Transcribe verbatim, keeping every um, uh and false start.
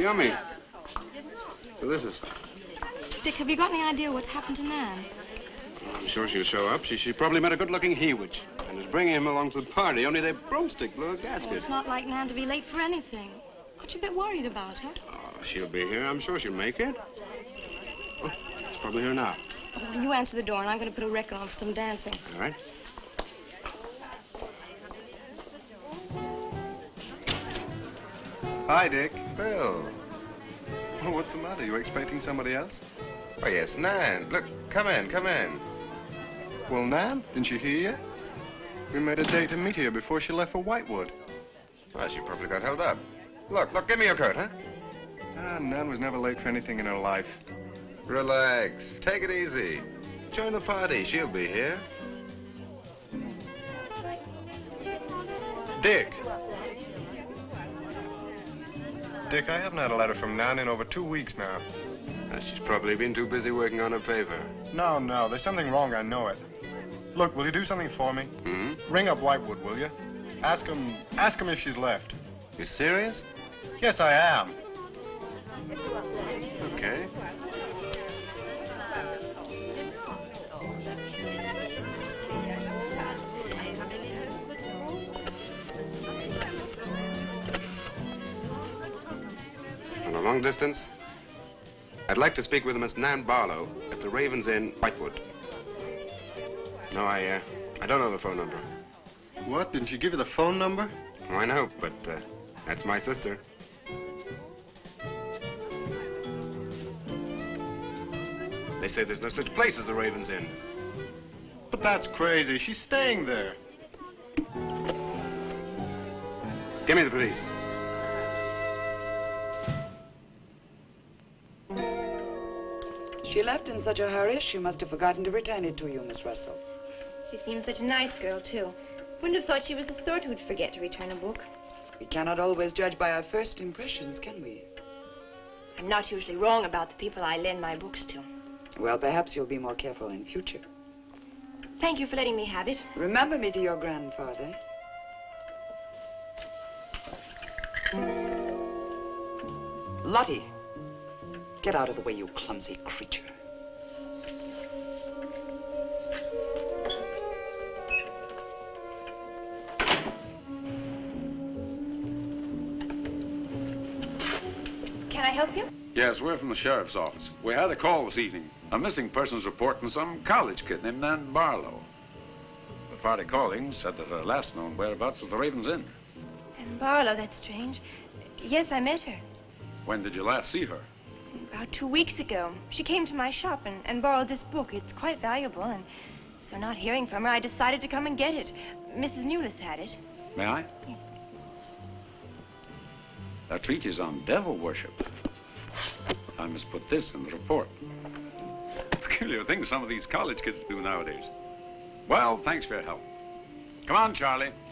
yummy. Delicious. Dick, have you got any idea what's happened to Nan? I'm sure she'll show up. She, she probably met a good-looking Hewich and is bringing him along to the party, only their broomstick blew a gasket. Well, it's not like Nan to be late for anything. Aren't you a bit worried about her? Oh, she'll be here. I'm sure she'll make it. Oh, it's probably here now. Well, you answer the door, and I'm going to put a record on for some dancing. All right. Hi, Dick. Bill. Oh, what's the matter? You expecting somebody else? Oh, yes, Nan. Look, come in, come in. Well, Nan, didn't she hear you? We made a date to meet here before she left for Whitewood. Well, she probably got held up. Look, look, give me your coat, huh? Ah, Nan was never late for anything in her life. Relax. Take it easy. Join the party. She'll be here. Dick. Dick, I haven't had a letter from Nan in over two weeks now. Uh, she's probably been too busy working on her paper. No, no, there's something wrong, I know it. Look, will you do something for me? Hmm? Ring up Whitewood, will you? Ask him, ask him if she's left. You serious? Yes, I am. Okay. On a long distance, I'd like to speak with Miss Nan Barlow at the Raven's Inn, Whitewood. No, I, uh, I don't know the phone number. What? Didn't she give you the phone number? Oh, I know, but uh, that's my sister. They say there's no such place as the Raven's Inn. But that's crazy. She's staying there. Give me the police. She left in such a hurry, she must have forgotten to return it to you, Miss Russell. She seems such a nice girl, too. Wouldn't have thought she was the sort who'd forget to return a book. We cannot always judge by our first impressions, can we? I'm not usually wrong about the people I lend my books to. Well, perhaps you'll be more careful in future. Thank you for letting me have it. Remember me to your grandfather. Lottie, get out of the way, you clumsy creature. Can I help you? Yes, we're from the sheriff's office. We had a call this evening. A missing persons report from some college kid named Nan Barlow. The party calling said that her last known whereabouts was the Raven's Inn. And Barlow, that's strange. Yes, I met her. When did you last see her? About two weeks ago. She came to my shop and, and borrowed this book. It's quite valuable, and so not hearing from her, I decided to come and get it. Missus Newless had it. May I? Yes. A treatise on devil worship. I must put this in the report. Peculiar things some of these college kids do nowadays. Well, thanks for your help. Come on, Charlie.